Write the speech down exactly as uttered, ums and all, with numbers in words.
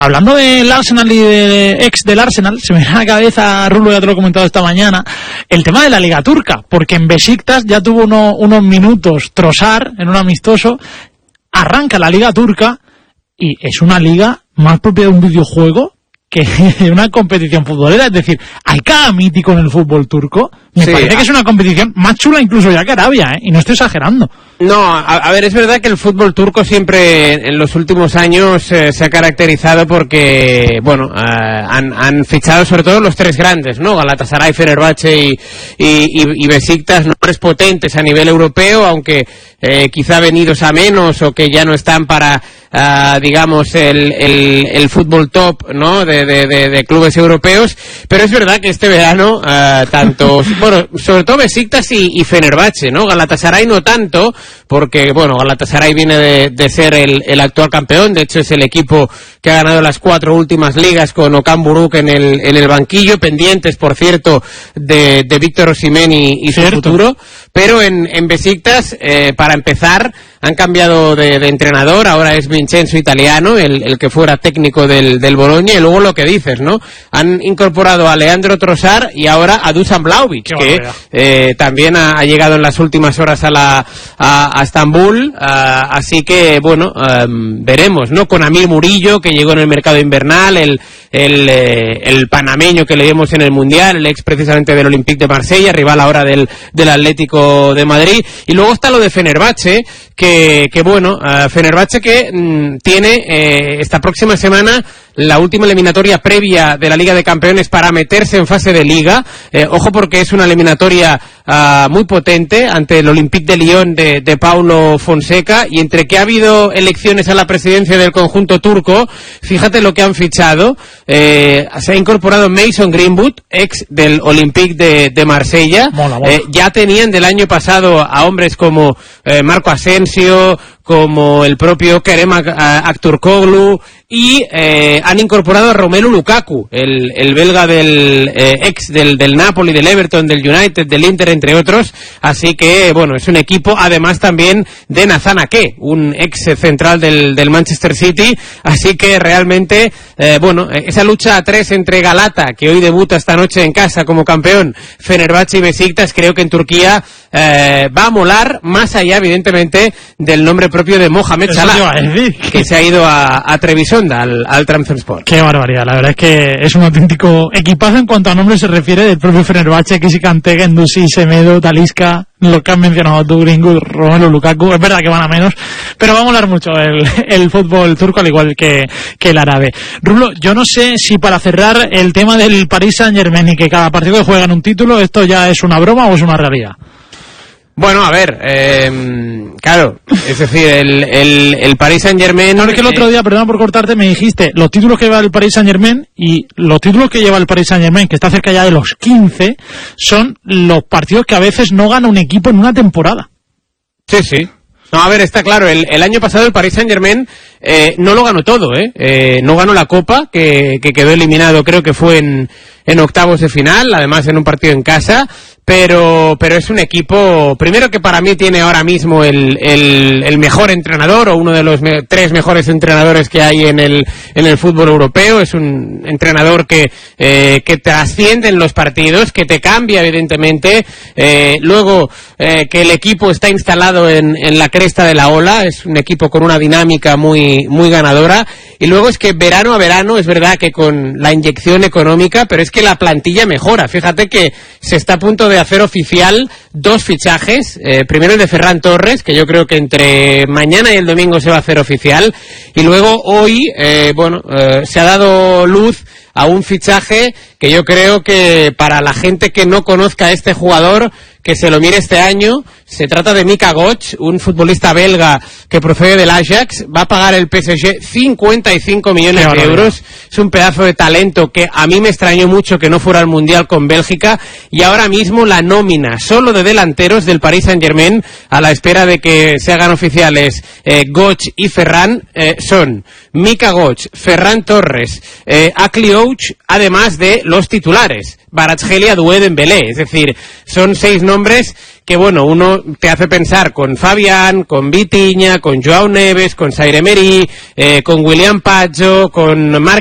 Hablando del Arsenal y de ex del Arsenal, se me viene a la cabeza, Rulo, ya te lo he comentado esta mañana, el tema de la Liga Turca, porque en Beşiktaş ya tuvo uno, unos minutos Trossard en un amistoso, arranca la Liga Turca y es una liga más propia de un videojuego que una competición futbolera, es decir, hay cada mítico en el fútbol turco. Me sí, parece que es una competición más chula incluso ya que Arabia, ¿eh? Y no estoy exagerando. No, a, a ver, es verdad que el fútbol turco siempre en los últimos años eh, se ha caracterizado porque, bueno, eh, han, han fichado sobre todo los tres grandes, ¿no? Galatasaray, Fenerbahce y, y, y, y Beşiktaş, nombres potentes a nivel europeo, aunque eh, quizá venidos a menos o que ya no están para, uh, digamos, el, el, el fútbol top, ¿no? De, de, de, de clubes europeos, pero es verdad que este verano, uh, tanto, bueno, sobre todo Beşiktaş y, y Fenerbahce, ¿no? Galatasaray no tanto, porque, bueno, Galatasaray viene de, de ser el, el actual campeón, de hecho es el equipo que ha ganado las cuatro últimas ligas con Okan Buruk en el, en el banquillo, pendientes, por cierto, de, de Víctor Osimhen y, y su futuro, pero en, en Beşiktaş, eh, para empezar, han cambiado de, de entrenador, ahora es Vincenzo Italiano, el, el que fuera técnico del, del Bologna, y luego lo que dices, ¿no? Han incorporado a Leandro Trossard y ahora a Dusan Vlahovic, que eh, también ha, ha llegado en las últimas horas a la a, a Estambul, a, así que, bueno, um, veremos, ¿no? Con Amir Murillo, que llegó en el mercado invernal, el, el, eh, el panameño que le vimos en el Mundial, el ex precisamente del Olympique de Marsella, rival ahora del, del Atlético de Madrid, y luego está lo de Fenerbahce, que, que bueno, uh, Fenerbahce que mm, tiene eh, esta próxima semana la última eliminatoria previa de la Liga de Campeones para meterse en fase de Liga. Eh, ojo porque es una eliminatoria uh, muy potente ante el Olympique de Lyon de, de Paulo Fonseca, y entre que ha habido elecciones a la presidencia del conjunto turco, fíjate lo que han fichado. Eh, se ha incorporado Mason Greenwood, ex del Olympique de, de Marsella. Mola, mola. Eh, ya tenían del año pasado a hombres como eh, Marco Asensio, como el propio Kerem Aktürkoğlu, y eh, han incorporado a Romelu Lukaku, el, el belga del eh, ex del, del Napoli, del Everton, del United, del Inter, entre otros. Así que, bueno, es un equipo además también de Nathan Ake, un ex central del, del Manchester City. Así que realmente, eh, bueno, esa lucha a tres entre Galata, que hoy debuta esta noche en casa como campeón, Fenerbahce y Beşiktaş, creo que en Turquía eh, va a molar, más allá evidentemente del nombre propio de Mohamed Salah, que se ha ido a, a Trebisonda, al, al Trabzonspor. Qué barbaridad, la verdad es que es un auténtico equipazo en cuanto a nombre se refiere, del propio Fenerbahce, Kişikante, Guendouzi, Semedo, Talisca, lo que has mencionado tú, Greenwood, Romelu Lukaku. Es verdad que van a menos, pero va a molar mucho el, el fútbol turco, al igual que, que el árabe. Rulo, yo no sé si para cerrar el tema del Paris Saint-Germain y que cada partido que juegan un título, ¿esto ya es una broma o es una realidad? Bueno, a ver, eh, claro, es decir, el, el, el Paris Saint-Germain... No, es que el otro día, perdón por cortarte, me dijiste los títulos que lleva el Paris Saint-Germain, y los títulos que lleva el Paris Saint-Germain, que está cerca ya de los quince, son los partidos que a veces no gana un equipo en una temporada. Sí, sí. No, a ver, está claro, el, el año pasado el Paris Saint-Germain eh, no lo ganó todo, ¿eh? eh no ganó la Copa, que, que quedó eliminado, creo que fue en, en octavos de final, además en un partido en casa, pero pero es un equipo, primero que para mí tiene ahora mismo el, el, el mejor entrenador, o uno de los me, tres mejores entrenadores que hay en el, en el fútbol europeo. Es un entrenador que, eh, que trasciende en los partidos, que te cambia evidentemente, eh, luego eh, que el equipo está instalado en, en la cresta de la ola, es un equipo con una dinámica muy, muy ganadora, y luego es que verano a verano, es verdad que con la inyección económica, pero es que la plantilla mejora. Fíjate que se está a punto de hacer oficial dos fichajes, eh, primero el de Ferran Torres, que yo creo que entre mañana y el domingo se va a hacer oficial, y luego hoy, eh, bueno, eh, se ha dado luz a un fichaje que yo creo que para la gente que no conozca a este jugador, que se lo mire este año. Se trata de Mika Goch, un futbolista belga que procede del Ajax. Va a pagar el P S G cincuenta y cinco millones de euros. Es un pedazo de talento que a mí me extrañó mucho que no fuera al Mundial con Bélgica. Y ahora mismo la nómina solo de delanteros del Paris Saint-Germain, a la espera de que se hagan oficiales eh, Goch y Ferran, eh, son Mika Goch, Ferran Torres, eh, Akli Ouch, además de los titulares. Kvaratskhelia, Doué, Dembélé. Es decir, son seis nombres que, bueno, uno te hace pensar con Fabián, con Vitinha, con Joao Neves, con Zaire Emery, eh, con William Pacho, con Marc